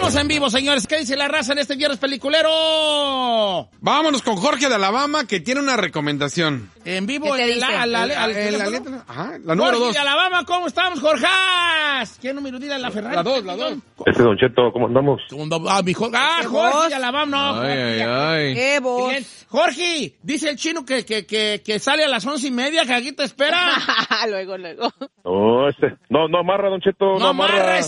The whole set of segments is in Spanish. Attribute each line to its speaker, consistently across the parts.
Speaker 1: Estamos en vivo, señores. ¿Qué dice la raza en este viernes peliculero?
Speaker 2: Vámonos con Jorge de Alabama, que tiene una recomendación.
Speaker 1: En vivo,
Speaker 3: ¿Qué te dice?
Speaker 2: La número 2.
Speaker 1: Jorge de Alabama, ¿cómo estamos, Jorge? ¿Qué número dirá la Ferrari?
Speaker 2: La 2.
Speaker 4: Don Cheto, ¿cómo andamos?
Speaker 1: Jorge de Alabama, no.
Speaker 2: Ay.
Speaker 3: ¡Qué voz!
Speaker 1: Bien. Jorge, dice el chino que sale a las 11:30, que aquí te espera.
Speaker 3: Luego.
Speaker 4: No amarra, Don Cheto,
Speaker 1: No amarra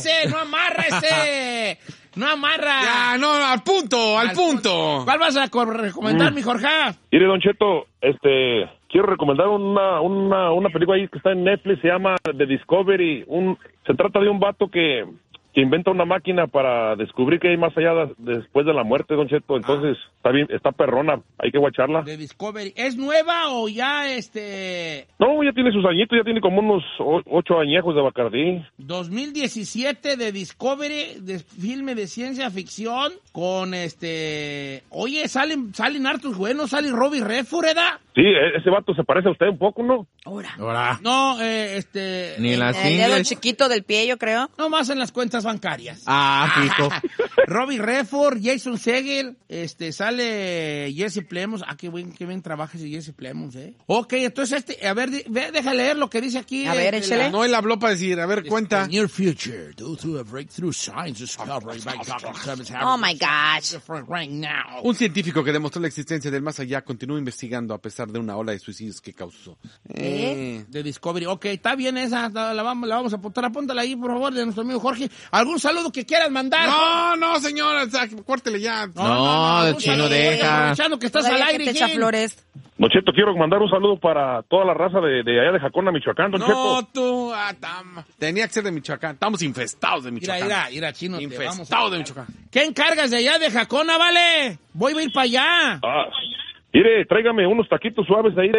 Speaker 1: ese. No amarra.
Speaker 2: Ya, no, al punto.
Speaker 1: ¿Cuál vas a recomendar, mi Jorge?
Speaker 4: Mire, Don Cheto, quiero recomendar una película ahí que está en Netflix, se llama The Discovery. Se trata de un vato que inventa una máquina para descubrir qué hay más allá después de la muerte, Don Cheto. Entonces, está bien, está perrona, hay que guacharla.
Speaker 1: The Discovery. ¿Es nueva o ya
Speaker 4: No, ya tiene sus añitos, ya tiene como unos 8 añejos de Bacardí.
Speaker 1: 2017 de Discovery, de filme de ciencia ficción, con Oye, salen hartos buenos, sale Robbie Redford, ¿verdad?
Speaker 4: Sí, ese vato se parece a usted un poco, ¿no?
Speaker 3: Ahora.
Speaker 1: No,
Speaker 2: Ni las
Speaker 3: El dedo
Speaker 2: ingles.
Speaker 3: chiquito del pie, yo creo.
Speaker 1: no más en las cuentas bancarias.
Speaker 2: Fijo.
Speaker 1: Robbie Redford, Jason Segel, sale Jesse Plemons. Qué bien trabaja ese Jesse Plemons, Ok, entonces a ver, deja leer lo que dice aquí.
Speaker 3: A ver, échale.
Speaker 2: No, él habló para decir, a ver, cuenta.
Speaker 1: Near future, due to a breakthrough science discovery by Dr. Cummins.
Speaker 3: Oh my gosh.
Speaker 1: Right now.
Speaker 2: Un científico que demostró la existencia del más allá continúa investigando a pesar de una ola de suicidios que causó.
Speaker 1: De Discovery. Ok, está bien esa, la vamos a apuntar. Apúntala ahí, por favor, de nuestro amigo Jorge. ¿Algún saludo que quieras mandar?
Speaker 2: No, señora, córtele ya.
Speaker 1: No,
Speaker 2: el
Speaker 1: un
Speaker 2: chino
Speaker 1: saludo,
Speaker 2: deja.
Speaker 1: Aprovechando que estás
Speaker 3: Todavía
Speaker 1: al
Speaker 3: que
Speaker 1: aire,
Speaker 3: te echa
Speaker 1: Gil.
Speaker 3: flores.
Speaker 4: Don Cheto, quiero mandar un saludo para toda la raza de allá de Jacona, Michoacán, Don
Speaker 2: No,
Speaker 4: Cheto.
Speaker 2: tú, tenía que ser de Michoacán. Estamos infestados de Michoacán.
Speaker 1: Mira, chino.
Speaker 2: Infestados de Michoacán.
Speaker 1: ¿Qué encargas de allá de Jacona, vale? Voy a ir para allá.
Speaker 4: Mire, tráigame unos taquitos suaves de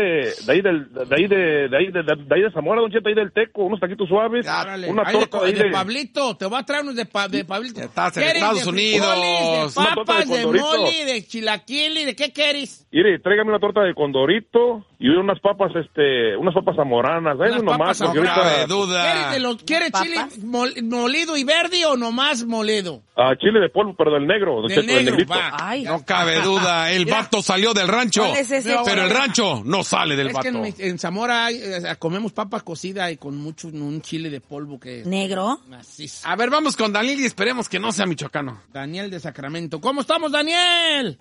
Speaker 4: ahí de Zamora, Don Cheto, ahí del Teco, unos taquitos suaves,
Speaker 1: Órale.
Speaker 4: una
Speaker 1: Ahí
Speaker 4: torta ahí
Speaker 1: de Pablito, te voy a traer unos de Pablito.
Speaker 2: Ya estás en
Speaker 1: ¿Quieres
Speaker 2: Estados
Speaker 1: de
Speaker 2: Unidos.
Speaker 1: frijoles, de
Speaker 4: Una torta
Speaker 1: papas,
Speaker 4: de
Speaker 1: de
Speaker 4: condorito.
Speaker 1: mole, de chilaquili, ¿de qué quieres?
Speaker 4: Mire, tráigame una torta de condorito y unas papas zamoranas,
Speaker 1: Unas
Speaker 4: nomás,
Speaker 1: papas
Speaker 4: porque
Speaker 2: No cabe
Speaker 4: ahorita
Speaker 2: duda.
Speaker 1: ¿Quieres chile molido y verde o nomás molido?
Speaker 4: chile de polvo, pero del negro, Don
Speaker 1: Del
Speaker 4: Cheto, del
Speaker 1: negro,
Speaker 4: negrito.
Speaker 1: va.
Speaker 3: Ay.
Speaker 2: No cabe duda. El vato salió del rancho.
Speaker 3: ¿Cuál es ese?
Speaker 2: Pero el rancho no sale del
Speaker 1: Es
Speaker 2: vato.
Speaker 1: que en Zamora comemos papa cocida y con un chile de polvo que es
Speaker 3: ¿Negro?
Speaker 1: macizo.
Speaker 2: A ver, vamos con Daniel y esperemos que no sea michoacano.
Speaker 1: Daniel de Sacramento. ¿Cómo estamos, Daniel?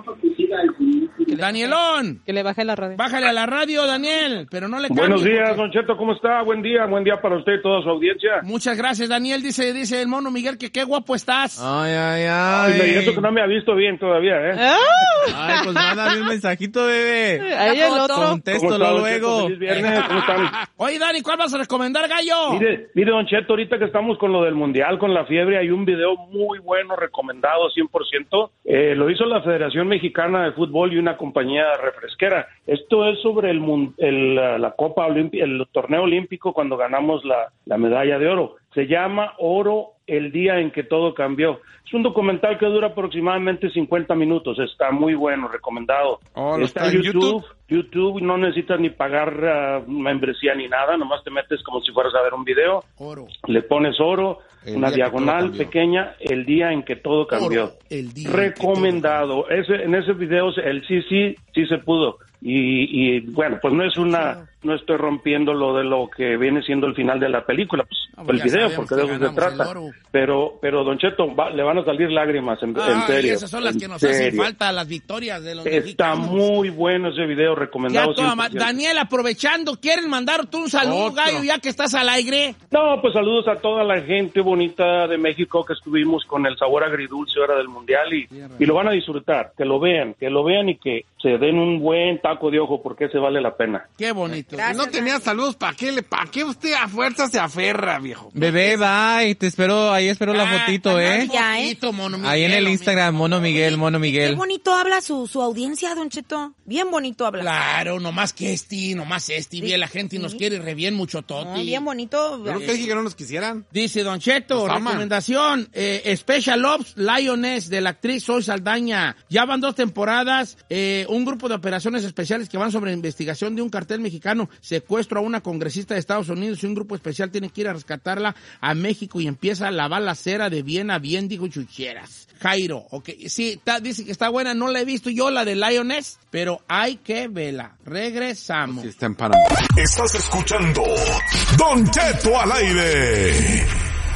Speaker 1: Danielón.
Speaker 5: Que le baje la radio.
Speaker 1: Bájale a la radio, Daniel, pero no le cambies.
Speaker 4: Buenos días,
Speaker 1: porque-
Speaker 4: Don Cheto, ¿cómo está? Buen día para usted y toda su audiencia.
Speaker 1: Muchas gracias, Daniel. Dice el mono Miguel que qué guapo estás.
Speaker 2: Ay.
Speaker 4: Y eso que no me ha visto bien todavía,
Speaker 2: Ay, pues mándame un mensajito, bebé.
Speaker 5: Ahí el otro.
Speaker 4: ¿Cómo
Speaker 2: Contéstalo
Speaker 4: está, Don
Speaker 2: luego.
Speaker 4: Cheto? Feliz viernes, ¿cómo están?
Speaker 1: Oye, Dani, ¿cuál vas a recomendar, gallo?
Speaker 4: Mire, Don Cheto, ahorita que estamos con lo del Mundial, con la fiebre, hay un video muy bueno, recomendado 100%. Lo hizo la Federación Mexicana de Fútbol y una compañía refresquera. Esto es sobre la Copa Olimpia, el torneo olímpico cuando ganamos la medalla de oro. Se llama Oro, el día en que todo cambió. Es un documental que dura aproximadamente 50 minutos. Está muy bueno, recomendado.
Speaker 2: ¿Está en YouTube?
Speaker 4: YouTube, no necesitas ni pagar membresía ni nada, nomás te metes como si fueras a ver un video.
Speaker 1: Oro.
Speaker 4: Le pones oro,
Speaker 2: El
Speaker 4: una
Speaker 2: día que
Speaker 4: diagonal
Speaker 2: todo cambió.
Speaker 4: pequeña, el día en que todo cambió.
Speaker 1: Oro, el día en que
Speaker 4: Recomendado. En ese video el sí se pudo. Y bueno, pues no estoy rompiendo lo de lo que viene siendo el final de la película, pues
Speaker 1: Ah, pues
Speaker 4: el
Speaker 1: ya
Speaker 4: video,
Speaker 1: sabemos
Speaker 4: porque de
Speaker 1: que
Speaker 4: eso se
Speaker 1: ganamos
Speaker 4: trata.
Speaker 1: el oro.
Speaker 4: Pero Don Cheto, le van a salir lágrimas, en serio.
Speaker 1: Esas son las
Speaker 4: en
Speaker 1: que nos hacen
Speaker 4: serio.
Speaker 1: falta, las victorias de los
Speaker 4: Está
Speaker 1: mexicanos.
Speaker 4: muy bueno ese video, recomendado.
Speaker 1: Ya toda
Speaker 4: 100%.
Speaker 1: Daniel, aprovechando, ¿quieren mandar tú un saludo,
Speaker 2: Otro.
Speaker 1: gallo, ya que estás al aire?
Speaker 4: No, pues saludos a toda la gente bonita de México que estuvimos con el sabor agridulce ahora del Mundial y lo van a disfrutar, que lo vean y que se den un buen taco de ojo porque ese vale la pena.
Speaker 1: Qué bonito.
Speaker 3: Gracias.
Speaker 2: No tenía saludos, ¿para qué usted a fuerza se aferra, viejo?
Speaker 6: Bebé, bye, ahí espero la fotito,
Speaker 3: Ya,
Speaker 1: Mono Miguel,
Speaker 6: Ahí en el Instagram, Mono Miguel.
Speaker 3: Qué bonito habla su audiencia, Don Cheto. Bien bonito habla.
Speaker 1: Claro, nomás bien la gente nos quiere re bien mucho
Speaker 3: No,
Speaker 1: toti.
Speaker 3: bien bonito.
Speaker 2: Yo nunca dije que no nos quisieran.
Speaker 1: Dice Don Cheto,
Speaker 2: Nos aman.
Speaker 1: recomendación, Special Ops Lioness de la actriz Zoe Saldaña. Ya van 2 temporadas, un grupo de operaciones especiales que van sobre investigación de un cartel mexicano mexicano, secuestro a una congresista de Estados Unidos y un grupo especial tiene que ir a rescatarla a México y empieza la balacera de bien a bien, digo chucheras. Jairo, ok, sí, dice que está buena, no la he visto yo, la de Lioness, pero hay que verla. Regresamos.
Speaker 2: Sí, está en Panamá.
Speaker 5: Estás escuchando Don Cheto al aire.